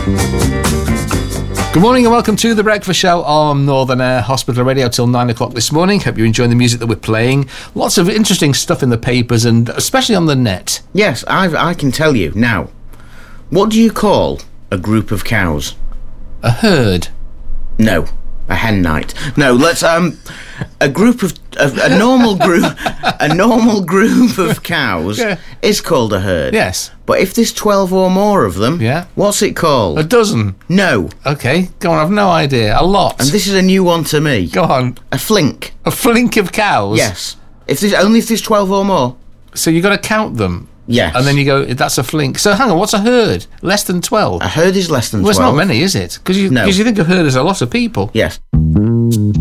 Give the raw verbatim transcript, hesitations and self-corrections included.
Good morning and welcome to The Breakfast Show on Northern Air Hospital Radio till nine o'clock this morning. Hope you're enjoying the music that we're playing. Lots of interesting stuff in the papers and especially on the net. Yes, I've, I can tell you. Now, what do you call a group of cows? A herd. No, a hen night. No, let's, um, a group of, a, a normal group, a normal group of cows Yeah. is called a herd. Yes. But if there's twelve or more of them, Yeah. what's it called? A dozen. No. Okay, go on, I've no idea. A lot. And this is a new one to me. Go on. A flink. A flink of cows? Yes. If there's only if there's twelve or more. So you got to count them? Yes. And then you go, that's a flink. So hang on, what's a herd? Less than twelve? A herd is less than Well, twelve. it's not many, is it? Because you, No. 'cause you think a herd is a lot of people. Yes.